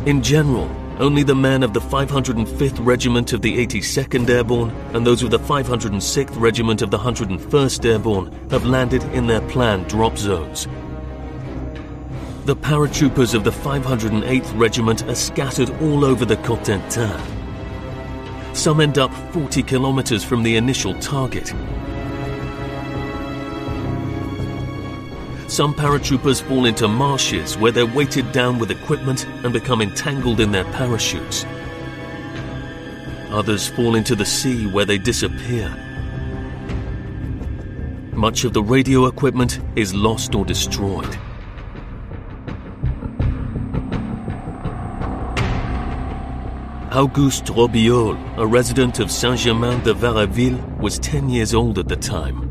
In general, only the men of the 505th Regiment of the 82nd Airborne and those of the 506th Regiment of the 101st Airborne have landed in their planned drop zones. The paratroopers of the 508th Regiment are scattered all over the Cotentin. Some end up 40 kilometers from the initial target. Some paratroopers fall into marshes where they're weighted down with equipment and become entangled in their parachutes. Others fall into the sea where they disappear. Much of the radio equipment is lost or destroyed. Auguste Robiol, a resident of Saint-Germain-de-Varaville, was 10 years old at the time.